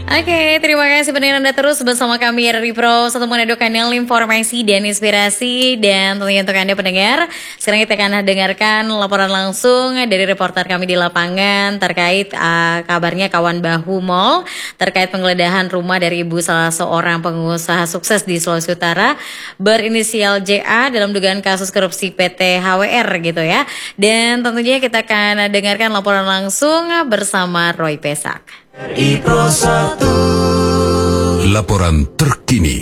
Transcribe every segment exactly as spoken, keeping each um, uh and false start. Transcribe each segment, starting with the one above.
Oke, terima kasih pendengar Anda terus bersama kami dari Pro satu Manado, kanal informasi dan inspirasi. Dan tentunya untuk Anda pendengar, sekarang kita akan dengarkan laporan langsung dari reporter kami di lapangan terkait uh, kabarnya kawan Bahu Mall terkait penggeledahan rumah dari ibu salah seorang pengusaha sukses di Sulawesi Utara berinisial J A dalam dugaan kasus korupsi P T H W R gitu ya. Dan tentunya kita akan dengarkan laporan langsung bersama Roy Pesak. I Pro satu. Laporan terkini.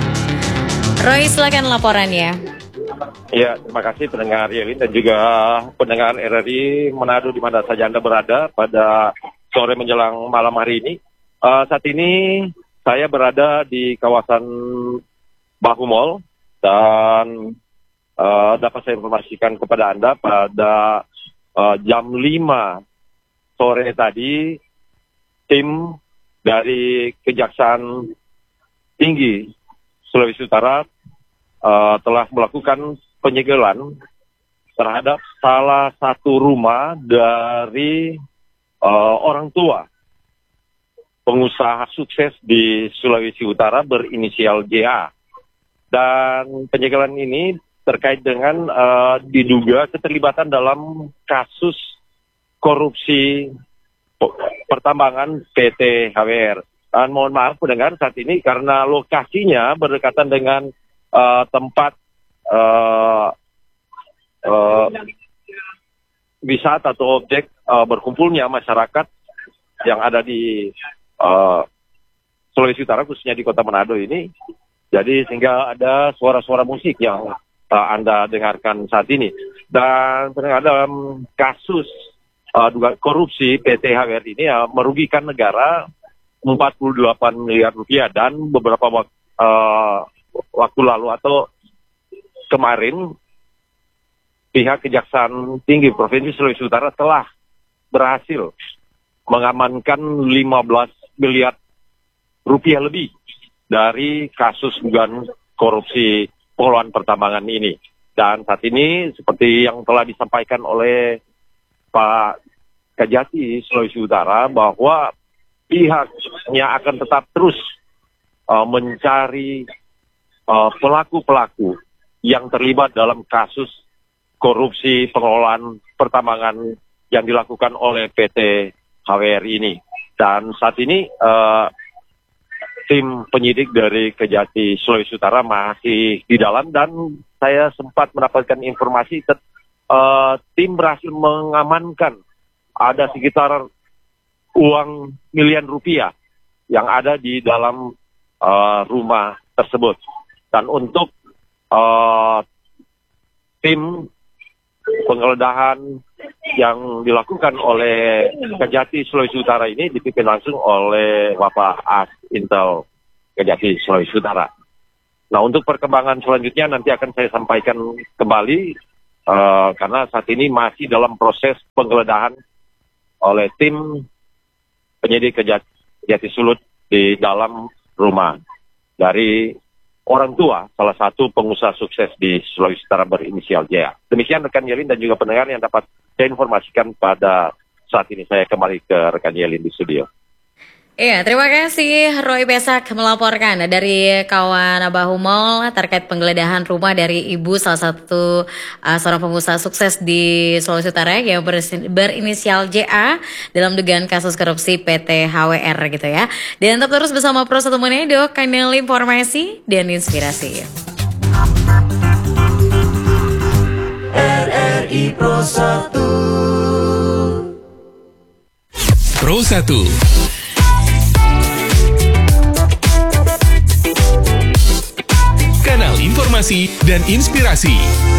Roy, silakan laporannya. Ya, terima kasih pendengar Yelin dan juga pendengar R R I Manado di mana saja Anda berada pada sore menjelang malam hari ini. Uh, saat ini saya berada di kawasan Bahu Mall dan uh, dapat saya informasikan kepada Anda pada uh, jam lima sore tadi tim dari Kejaksaan Tinggi Sulawesi Utara uh, telah melakukan penyegelan terhadap salah satu rumah dari uh, orang tua pengusaha sukses di Sulawesi Utara berinisial J A. Dan penyegelan ini terkait dengan uh, diduga keterlibatan dalam kasus korupsi pertambangan P T H W R. Dan mohon maaf pendengar saat ini karena lokasinya berdekatan dengan uh, tempat uh, uh, wisata atau objek uh, berkumpulnya masyarakat yang ada di uh, Sulawesi Utara, khususnya di Kota Manado ini. Jadi sehingga ada suara-suara musik yang uh, Anda dengarkan saat ini. Dan pendengar dalam kasus Uh, dugaan korupsi P T H W R ini ya, merugikan negara empat puluh delapan miliar rupiah dan beberapa wak uh, waktu lalu atau kemarin pihak Kejaksaan Tinggi Provinsi Sulawesi Utara telah berhasil mengamankan lima belas miliar rupiah lebih dari kasus dugaan korupsi pengelolaan pertambangan ini. Dan saat ini seperti yang telah disampaikan oleh Pak Kajati Sulawesi Utara bahwa pihaknya akan tetap terus uh, mencari pelaku-pelaku uh, yang terlibat dalam kasus korupsi pengelolaan pertambangan yang dilakukan oleh P T H W R ini. Dan saat ini uh, tim penyidik dari Kejati Sulawesi Utara masih di dalam dan saya sempat mendapatkan informasi ter Uh, tim berhasil mengamankan ada sekitar uang miliar rupiah yang ada di dalam uh, rumah tersebut. Dan untuk uh, tim penggeledahan yang dilakukan oleh Kejati Sulawesi Utara ini dipimpin langsung oleh Bapak As Intel Kejati Sulawesi Utara. Nah, untuk perkembangan selanjutnya nanti akan saya sampaikan kembali. Uh, karena saat ini masih dalam proses penggeledahan oleh tim penyidik Kejati Sulut di dalam rumah dari orang tua salah satu pengusaha sukses di Sulawesi Utara berinisial J A. Demikian rekan Yelin dan juga pendengar yang dapat saya informasikan pada saat ini. Saya kembali ke rekan Yelin di studio. Iya, terima kasih Roy Pesak melaporkan dari kawan Bahu Mall terkait penggeledahan rumah dari ibu salah satu uh, seorang pengusaha sukses di Sulawesi Utara yang berinisial J A dalam dugaan kasus korupsi P T H W R gitu ya. Dan tetap terus bersama Pro satu Manado, kanal informasi dan inspirasi. R R I Pro satu. Pro satu. Kanal informasi dan inspirasi.